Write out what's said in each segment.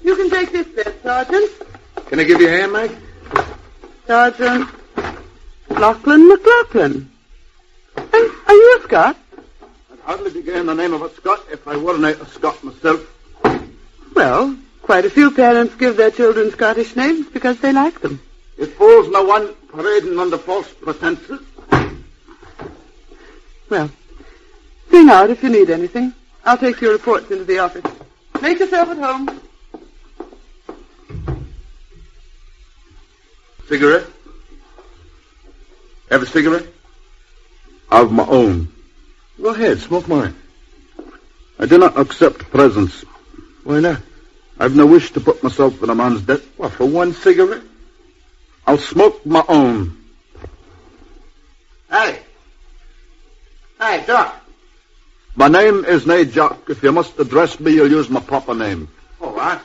You can take this there, Sergeant. Can I give you a hand, Mike? Sergeant Lachlan McLaughlin. Hey, are you a Scot? I'd hardly be in the name of a Scot if I weren't a Scot myself. Well, quite a few parents give their children Scottish names because they like them. It fools no one parading under false pretenses. Well, sing out if you need anything. I'll take your reports into the office. Make yourself at home. Cigarette? Have a cigarette? Of my own. Go ahead, smoke mine. I do not accept presents. Why not? I've no wish to put myself in a man's debt. What, for one cigarette? I'll smoke my own. Hey, Doc. My name is nae Jock. If you must address me, you'll use my proper name. All right.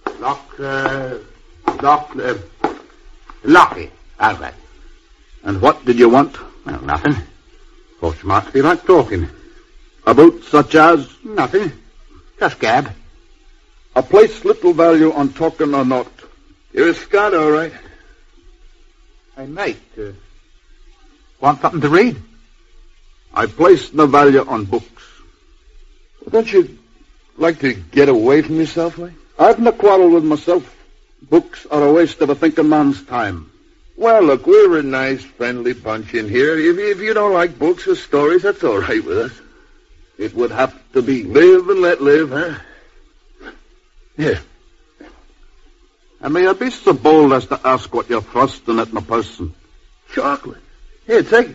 Lockie. How's that? And what did you want? Well, nothing. Thought you might feel like talking. About such as? Nothing. Just gab. I place little value on talking or not. You're a Scot, all right. Hey, mate, want something to read? I place no value on books. Well, don't you like to get away from yourself, like? I've no quarrel with myself. Books are a waste of a thinking man's time. Well, look, we're a nice, friendly bunch in here. If you don't like books or stories, that's all right with us. It would have to be. Live and let live, huh? Yeah. And may I be so bold as to ask what you're thrusting at my person? Chocolate. Here, take it.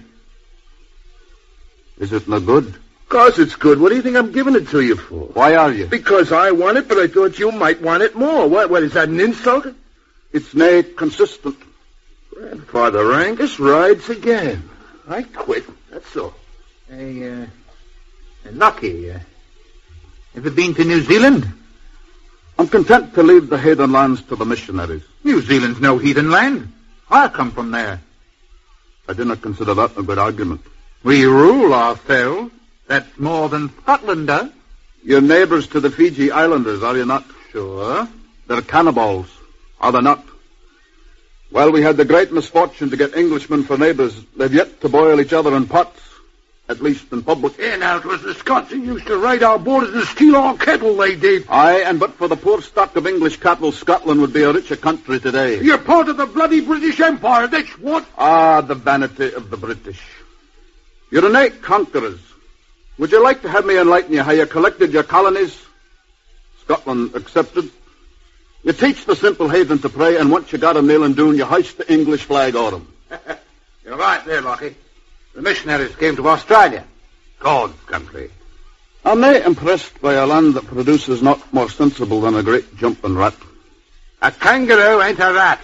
Is it no good? Of course it's good. What do you think I'm giving it to you for? Why are you? Because I want it, but I thought you might want it more. What, is that an insult? It's nae consistent. Grandfather Angus rides again. I quit, that's all. Hey, Lucky, have you been to New Zealand? I'm content to leave the heathen lands to the missionaries. New Zealand's no heathen land. I come from there. I do not consider that a good argument. We rule ourselves. That's more than Scotland does. You're neighbors to the Fiji Islanders, are you not? Sure. They're cannibals, are they not? Well, we had the great misfortune to get Englishmen for neighbors. They've yet to boil each other in pots, at least in public. Yeah, now, it was the Scots who used to raid our borders and steal our cattle, they did. Aye, and but for the poor stock of English cattle, Scotland would be a richer country today. You're part of the bloody British Empire, that's what. Ah, the vanity of the British. You're innate conquerors. Would you like to have me enlighten you how you collected your colonies? Scotland accepted. You teach the simple heathen to pray, and once you got 'em kneeling down, you hoist the English flag on 'em. You're right there, Lockie. The missionaries came to Australia. God's country. I'm nae impressed by a land that produces not more sensible than a great jumping rat. A kangaroo ain't a rat.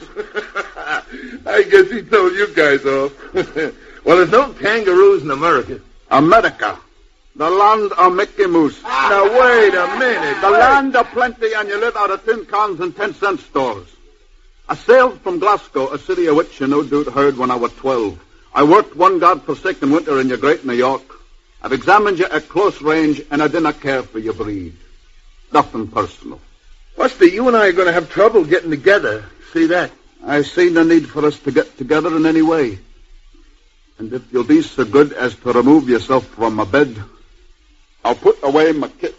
I guess he told you guys off. Well, there's no kangaroos in America. America. The land of Mickey Mouse. Now, wait a minute. The land of plenty, and you live out of tin cans and 10-cent stores. I sailed from Glasgow, a city of which you no doubt heard when I was 12. I worked one godforsaken winter in your great New York. I've examined you at close range, and I do not care for your breed. Nothing personal. What's the you and I are going to have trouble getting together? See that? I see no need for us to get together in any way. And if you'll be so good as to remove yourself from my bed, I'll put away my kit.